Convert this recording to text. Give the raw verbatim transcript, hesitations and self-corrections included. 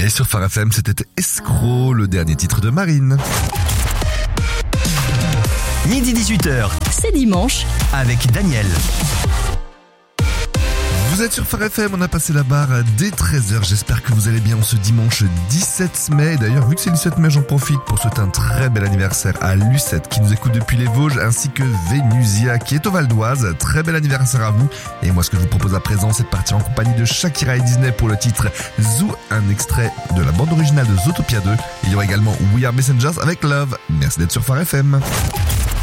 Et sur Phare F M, c'était Escroc, le dernier titre de Marine. Midi dix-huit heures, C'est dimanche. avec Daniel. Vous êtes sur Phare F M, on a passé la barre dès treize heures. J'espère que vous allez bien en ce dimanche dix-sept mai. D'ailleurs, vu que c'est le dix-sept mai, j'en profite pour souhaiter un très bel anniversaire à Lucette qui nous écoute depuis les Vosges, ainsi que Vénusia qui est au Val d'Oise. Très bel anniversaire à vous. Et moi, ce que je vous propose à présent, c'est de partir en compagnie de Shakira et Disney pour le titre Zoo, un extrait de la bande originale de Zootopia deux. Il y aura également We Are Messengers avec Love. Merci d'être sur Phare F M.